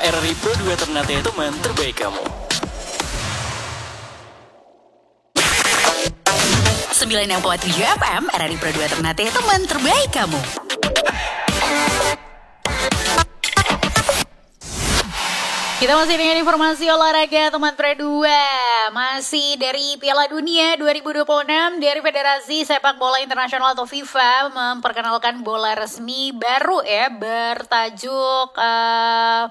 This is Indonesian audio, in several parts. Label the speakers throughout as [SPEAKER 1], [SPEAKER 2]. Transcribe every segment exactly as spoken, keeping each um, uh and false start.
[SPEAKER 1] R R I Pro dua Ternate teman terbaik kamu.
[SPEAKER 2] sembilan enam koma tujuh F M R R I Pro dua Ternate teman terbaik kamu. Kita masih dengan informasi olahraga teman Pro dua. Masih dari Piala Dunia dua ribu dua puluh enam dari Federasi Sepak Bola Internasional atau FIFA memperkenalkan bola resmi baru ya, bertajuk uh,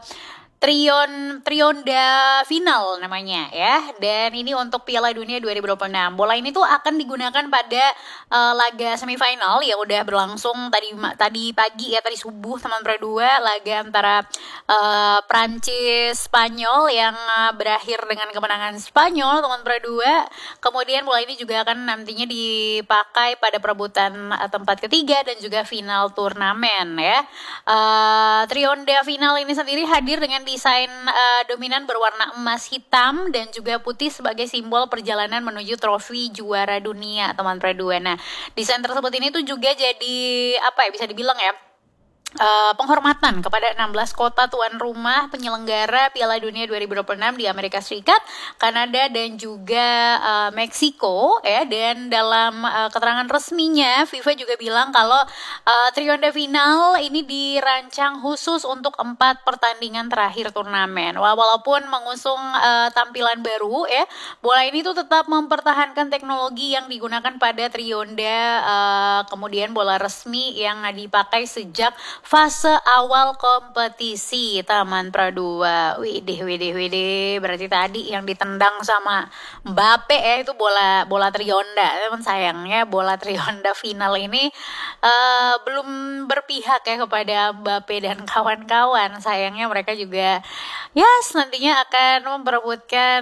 [SPEAKER 2] Trion Trionda Final namanya ya. Dan ini untuk Piala Dunia dua ribu dua puluh enam. Bola ini tuh akan digunakan pada uh, laga semifinal yang udah berlangsung tadi tadi pagi ya, tadi subuh teman Pro dua, laga antara uh, Prancis Spanyol yang uh, berakhir dengan kemenangan Spanyol teman Pro dua. Kemudian bola ini juga akan nantinya dipakai pada perebutan uh, tempat ketiga dan juga final turnamen ya. Uh, Trionda Final ini sendiri hadir dengan desain uh, dominan berwarna emas hitam dan juga putih sebagai simbol perjalanan menuju trofi juara dunia teman Pro dua. Nah, desain tersebut ini tuh juga jadi apa ya, bisa dibilang ya, Uh, penghormatan kepada enam belas kota tuan rumah penyelenggara Piala Dunia dua ribu dua puluh enam di Amerika Serikat, Kanada dan juga uh, Meksiko ya. Dan dalam uh, keterangan resminya FIFA juga bilang kalau uh, Trionda Final ini dirancang khusus untuk empat pertandingan terakhir turnamen. Walaupun mengusung uh, tampilan baru ya, bola ini tuh tetap mempertahankan teknologi yang digunakan pada Trionda, uh, kemudian bola resmi yang dipakai sejak fase awal kompetisi teman Pro dua. Widih, widih, widih. Berarti tadi yang ditendang sama Mbappe ya, itu bola bola Trionda. Teman sayangnya bola Trionda Final ini uh, belum berpihak ya kepada Mbappe dan kawan-kawan. Sayangnya mereka juga yes nantinya akan memperebutkan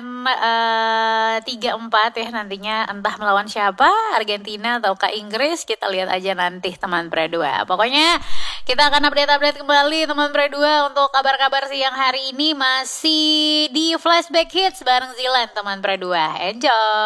[SPEAKER 2] uh, tiga empat ya nantinya, entah melawan siapa, Argentina atau ke Inggris. Kita lihat aja nanti teman Pro dua. Pokoknya kita akan update-update kembali teman Pro dua untuk kabar-kabar siang hari ini, masih di Flashback Hits bareng Zilan teman Pro dua. Enjoy!